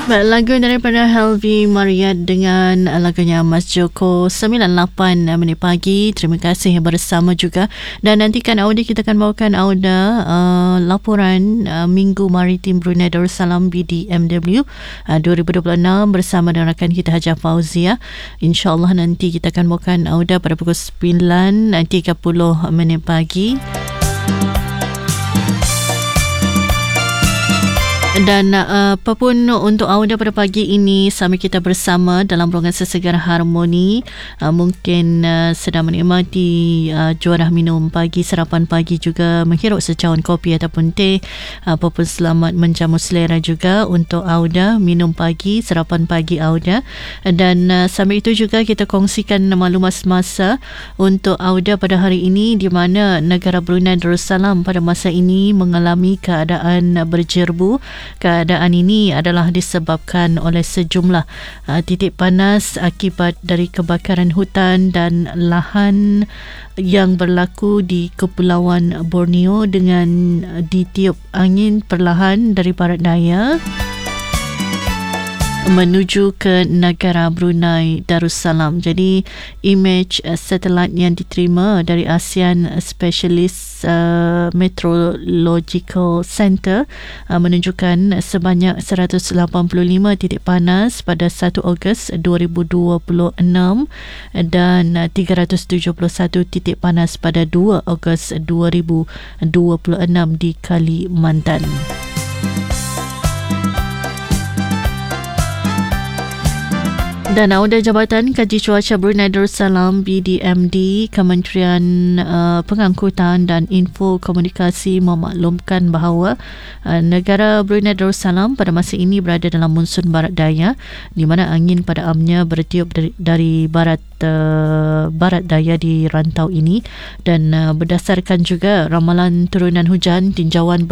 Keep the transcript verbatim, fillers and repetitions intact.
Baik, lagu daripada Helvi Mariat dengan lagunya Mas Joko sembilan lapan minit pagi. Terima kasih bersama juga. Dan nantikan Auda, kita akan bawakan Auda uh, laporan uh, Minggu Maritim Brunei Darussalam B D M W uh, dua ribu dua puluh enam bersama dengan rakan kita Haja Fauzia. InsyaAllah nanti kita akan bawakan Auda pada pukul sembilan tiga puluh minit pagi. Dan uh, apapun untuk Auda pada pagi ini, sama kita bersama dalam ruangan Sesegar Harmoni. Uh, mungkin uh, sedang menikmati uh, juarah minum pagi, sarapan pagi, juga menghirup secawan kopi ataupun teh. Apapun, selamat menjamu selera juga untuk Auda, minum pagi, sarapan pagi Auda. Dan uh, sambil itu juga kita kongsikan maklumat semasa untuk Auda pada hari ini, di mana negara Brunei Darussalam pada masa ini mengalami keadaan berjerbu. Keadaan ini adalah disebabkan oleh sejumlah uh, titik panas akibat dari kebakaran hutan dan lahan yang berlaku di Kepulauan Borneo dengan ditiup angin perlahan dari barat daya menuju ke negara Brunei Darussalam. Jadi imej uh, satelit yang diterima dari ASEAN Specialist uh, Meteorological Center uh, menunjukkan sebanyak seratus lapan puluh lima titik panas pada satu Ogos dua ribu dua puluh enam dan uh, tiga ratus tujuh puluh satu titik panas pada dua Ogos dua ribu dua puluh enam di Kalimantan. Dan Auda Jabatan Kaji Cuaca Brunei Darussalam B D M D, Kementerian uh, Pengangkutan dan Info Komunikasi memaklumkan bahawa uh, negara Brunei Darussalam pada masa ini berada dalam monsun barat daya, di mana angin pada amnya bertiup dari, dari barat uh, barat daya di rantau ini. Dan uh, berdasarkan juga ramalan turunan hujan, tinjauan